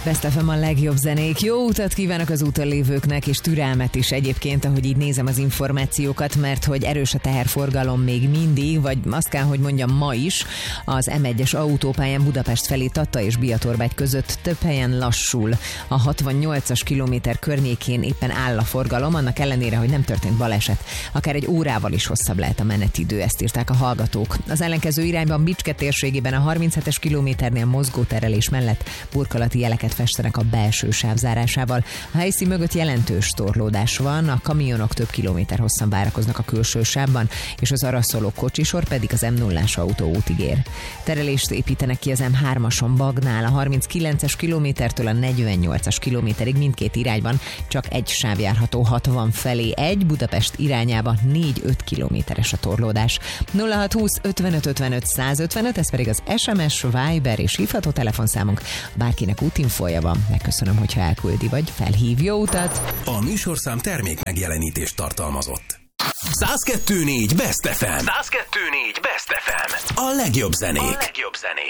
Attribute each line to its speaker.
Speaker 1: Best FM a legjobb zenék. Jó utat kívánok az úton lévőknek, és türelmet is egyébként, ahogy így nézem az információkat, mert hogy erős a teherforgalom még mindig, vagy azt kell, hogy mondjam, ma is. Az M1-es autópályán Budapest felé Tatta és Biatorbágy között több helyen lassul. A 68-as kilométer környékén éppen áll a forgalom, annak ellenére, hogy nem történt baleset. Akár egy órával is hosszabb lehet a menetidő, ezt írták a hallgatók. Az ellenkező irányban Bicske térségében a 37-es kilométernél mozgóterelés mellett burkolati jeleket festenek a belső sáv zárásával. A helyszín mögött jelentős torlódás van, a kamionok több kilométer hosszan várakoznak a külső sávban, és az arra szóló kocsisor pedig az M0-ás autóútig ér. Terelést építenek ki az M3-ason Bagnál, a 39-es kilométertől a 48-as kilométerig mindkét irányban csak egy sáv járható 60 felé, egy Budapest irányába 4-5 kilométeres a torlódás. 0620 55 55 155, ez pedig az SMS, Viber és hívható telefonszámunk. Bárkinek útinfolja van, megköszönöm, hogyha elküldi vagy felhív. Jó utat!
Speaker 2: A műsorszám termék megjelenítést tartalmazott. 102.4 Best FM. 102.4 Best FM. A legjobb zenék.